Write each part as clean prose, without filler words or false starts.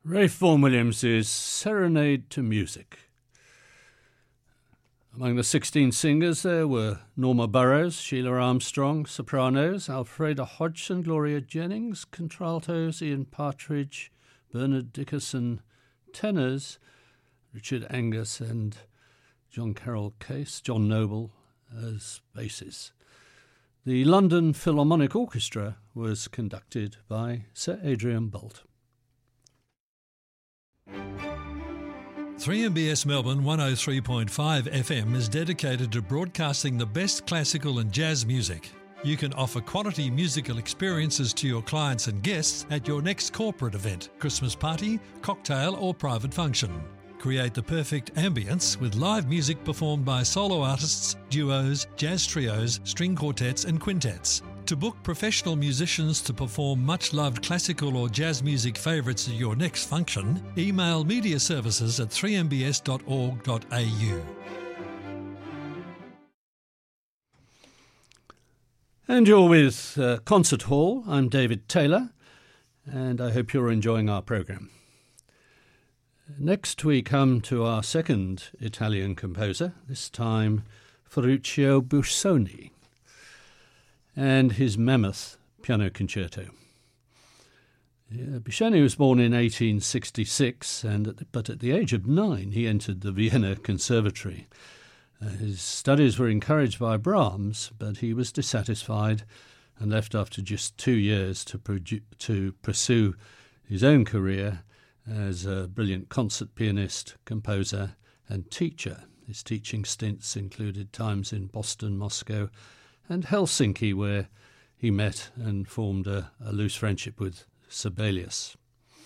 Ralph Vaughan Williams' Serenade to Music. Among the 16 singers there were Norma Burrows, Sheila Armstrong, sopranos, Alfreda Hodgson, Gloria Jennings, contraltos, Ian Partridge, Bernard Dickerson, tenors, Richard Angus and John Carroll Case, John Noble as basses. The London Philharmonic Orchestra was conducted by Sir Adrian Boult. 3MBS Melbourne 103.5 FM is dedicated to broadcasting the best classical and jazz music. You can offer quality musical experiences to your clients and guests at your next corporate event, Christmas party, cocktail or private function. Create the perfect ambience with live music performed by solo artists, duos, jazz trios, string quartets and quintets. To book professional musicians to perform much-loved classical or jazz music favourites at your next function, email mediaservices at 3mbs.org.au. And you're with Concert Hall. I'm David Taylor, and I hope you're enjoying our programme. Next we come to our second Italian composer, this time Ferruccio Busoni, and his mammoth piano concerto. Busoni was born in 1866, but at the age of 9 he entered the Vienna Conservatory. His studies were encouraged by Brahms, but he was dissatisfied and left after just 2 years to pursue his own career as a brilliant concert pianist, composer and teacher. His teaching stints included times in Boston, Moscow and Helsinki, where he met and formed a loose friendship with Sibelius.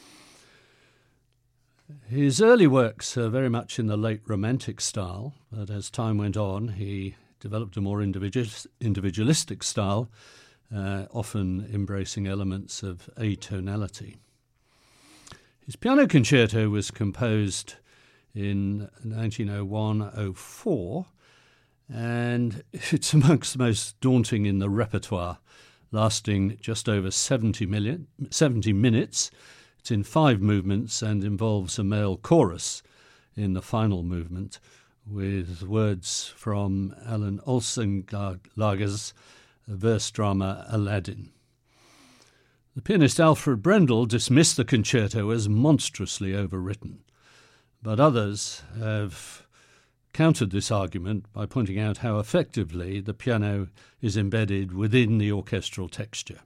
His early works are very much in the late Romantic style, but as time went on, he developed a more individualistic style, often embracing elements of atonality. His piano concerto was composed in 1901-04, and it's amongst the most daunting in the repertoire, lasting just over 70 minutes. It's in 5 movements and involves a male chorus in the final movement, with words from Alan Olsenlager's verse drama Aladdin. The pianist Alfred Brendel dismissed the concerto as monstrously overwritten, but others have countered this argument by pointing out how effectively the piano is embedded within the orchestral texture.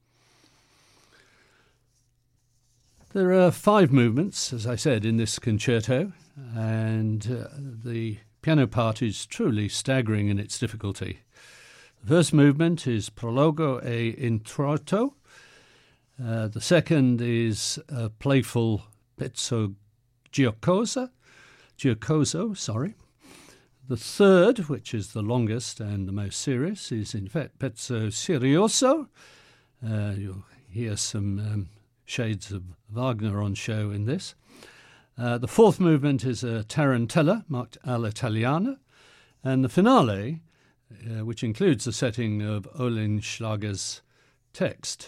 There are 5 movements, as I said, in this concerto, and the piano part is truly staggering in its difficulty. The first movement is Prologo e Introito. The second is a playful pezzo giocoso. The third, which is the longest and the most serious, is in fact pezzo serioso. You'll hear some shades of Wagner on show in this. The fourth movement is a tarantella marked all'italiana, and the finale, which includes the setting of Oehlenschläger's text,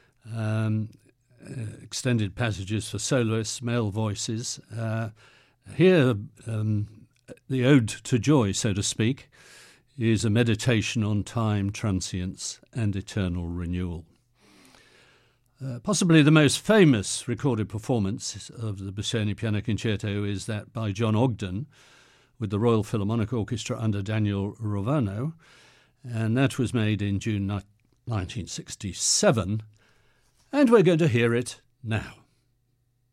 extended passages for soloists, male voices. Here, the Ode to Joy, so to speak, is a meditation on time, transience, and eternal renewal. Possibly the most famous recorded performance of the Busoni Piano Concerto is that by John Ogden with the Royal Philharmonic Orchestra under Daniel Rovano, and that was made in June 1967, and we're going to hear it now.